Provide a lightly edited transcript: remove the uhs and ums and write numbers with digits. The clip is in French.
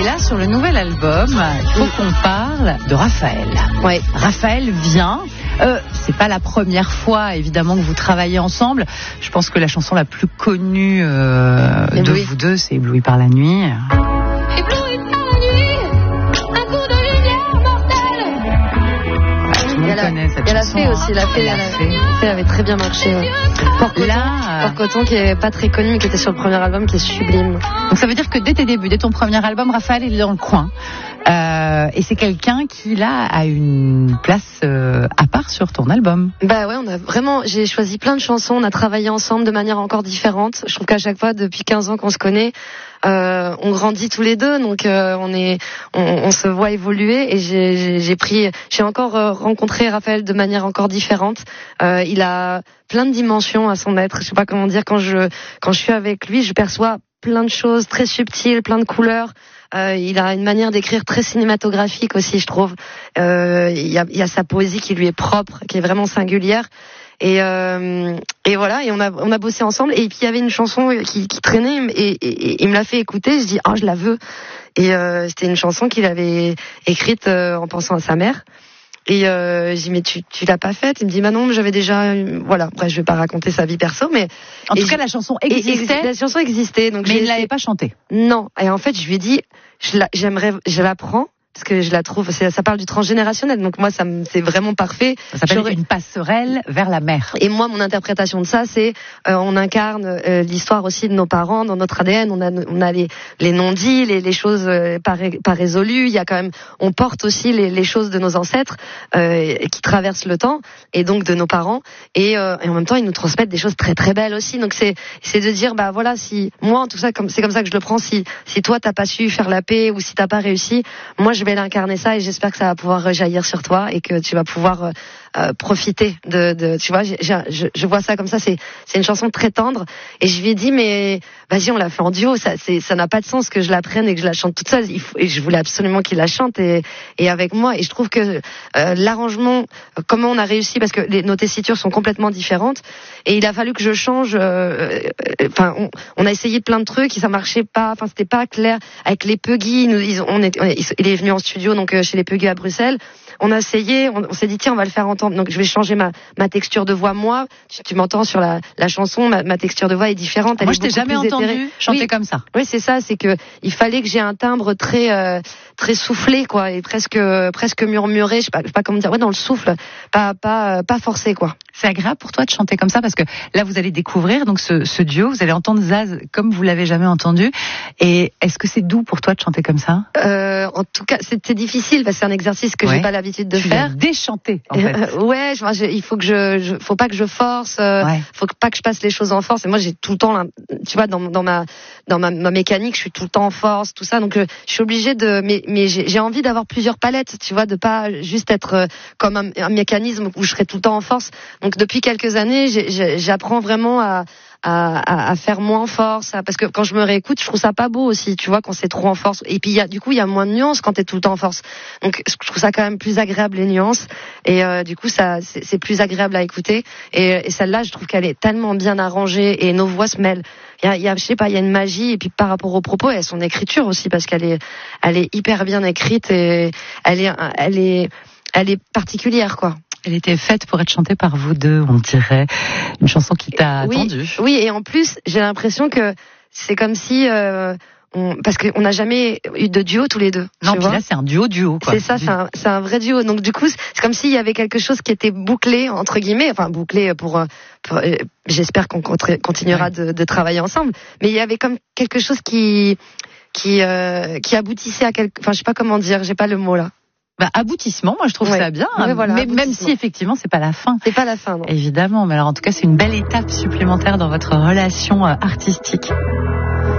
Et là, sur le nouvel album, il faut qu'on parle de Raphaël. Ouais. Raphaël vient. C'est pas la première fois, évidemment, que vous travaillez ensemble. Je pense que la chanson la plus connue de vous deux, c'est Ébloui par la nuit. Elle a fait aussi, elle avait très bien marché. Ouais. Port Coton qui est pas très connu mais qui était sur le premier album, qui est sublime. Donc ça veut dire que dès tes débuts, dès ton premier album, Raphaël il est dans le coin. Et c'est quelqu'un qui là a une place à part sur ton album. Bah ouais, j'ai choisi plein de chansons, on a travaillé ensemble de manière encore différente. Je trouve qu'à chaque fois, depuis 15 ans qu'on se connaît, on grandit tous les deux, donc on se voit évoluer. Et j'ai encore rencontré Raphaël de manière encore différente. Il a plein de dimensions à son être. Je sais pas comment dire, quand je suis avec lui, je perçois plein de choses très subtiles, plein de couleurs. Il a une manière d'écrire très cinématographique aussi, je trouve. Il y a sa poésie qui lui est propre, qui est vraiment singulière. Et voilà, et on a bossé ensemble. Et puis il y avait une chanson qui traînait et il me l'a fait écouter. Je dis je la veux. Et c'était une chanson qu'il avait écrite en pensant à sa mère. Et je dis mais tu l'as pas faite? Il me dit non, mais j'avais déjà voilà. Après je vais pas raconter sa vie perso, mais en tout cas la chanson existait. La chanson existait, donc mais il l'avait pas chantée. Non. Et en fait je lui ai dit je la prends. Parce que je la trouve, ça parle du transgénérationnel, donc moi c'est vraiment parfait. Ça s'appelle une passerelle vers la mer. Et moi mon interprétation de ça, c'est on incarne l'histoire aussi de nos parents dans notre ADN. On a les non-dits, les choses pas résolues. Il y a quand même, on porte aussi les choses de nos ancêtres qui traversent le temps, et donc de nos parents. Et en même temps ils nous transmettent des choses très très belles aussi. Donc c'est de dire voilà, si moi en tout ça c'est comme ça que je le prends. Si toi t'as pas su faire la paix ou si t'as pas réussi, moi je vais l'incarner ça et j'espère que ça va pouvoir rejaillir sur toi et que tu vas pouvoir profiter de tu vois, je vois ça comme ça. C'est une chanson très tendre et je lui ai dit mais vas-y, on l'a fait en duo, ça n'a pas de sens que je la prenne et que je la chante toute seule. Et je voulais absolument qu'il la chante et avec moi. Et je trouve que l'arrangement, comment on a réussi, parce que nos tessitures sont complètement différentes et il a fallu que je change. On a essayé plein de trucs et ça marchait pas. Enfin, c'était pas clair avec les Puggy. Il est venu en studio donc chez les Puggy à Bruxelles. On a essayé, on s'est dit tiens, on va le faire entendre. Donc je vais changer ma texture de voix. Moi, tu m'entends sur la chanson, ma texture de voix est différente. Moi, je t'ai jamais entendu chanter comme ça. Oui, c'est ça. C'est que il fallait que j'ai un timbre très très soufflé, quoi, et presque murmuré. Je sais pas comment dire. Ouais, dans le souffle, pas forcé, quoi. C'est agréable pour toi de chanter comme ça parce que là, vous allez découvrir donc ce duo. Vous allez entendre Zaz comme vous l'avez jamais entendu. Et est-ce que c'est doux pour toi de chanter comme ça? En tout cas, c'était difficile parce que c'est un exercice que j'ai pas l'habitude de faire. Tu l'as déchanté, en fait. Ouais, il faut que faut pas que je force. Faut pas que je passe les choses en force. Et moi, j'ai tout le temps, tu vois, dans ma mécanique, je suis tout le temps en force, tout ça. Donc, je suis obligée mais j'ai envie d'avoir plusieurs palettes, tu vois, de pas juste être comme un mécanisme où je serai tout le temps en force. Donc, depuis quelques années, j'apprends vraiment à faire moins en force, parce que quand je me réécoute, je trouve ça pas beau aussi, tu vois, quand c'est trop en force. Et puis du coup, il y a moins de nuances quand t'es tout le temps en force. Donc je trouve ça quand même plus agréable, les nuances. Et du coup, c'est plus agréable à écouter. Et celle-là, je trouve qu'elle est tellement bien arrangée et nos voix se mêlent. Je sais pas, il y a une magie. Et puis par rapport au propos et à son écriture aussi, parce qu'elle est hyper bien écrite et elle est particulière, quoi. Elle était faite pour être chantée par vous deux, on dirait. Une chanson qui t'a attendu. Oui, et en plus, j'ai l'impression que c'est comme si... parce qu'on n'a jamais eu de duo tous les deux. Non, puis là, c'est un duo, quoi. C'est ça, c'est un vrai duo. Donc du coup, c'est comme s'il y avait quelque chose qui était bouclé, entre guillemets. Enfin, bouclé pour j'espère qu'on continuera de travailler ensemble. Mais il y avait comme quelque chose qui aboutissait à enfin, je sais pas comment dire, j'ai pas le mot là. Aboutissement, moi je trouve ça bien, voilà, mais même si effectivement c'est pas la fin. C'est pas la fin, non. Évidemment, mais alors en tout cas c'est une belle étape supplémentaire dans votre relation artistique.